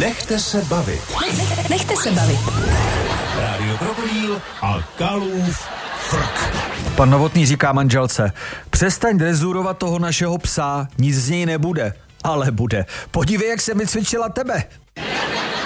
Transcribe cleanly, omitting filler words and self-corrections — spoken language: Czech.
Nechte se bavit. Nechte se bavit. Rádio Krokodýl a Kalův frk. Pan Novotný říká manželce: přestaň drezurovat toho našeho psa, nic z něj nebude. Ale bude. Podívej, jak jsem vycvičila tebe.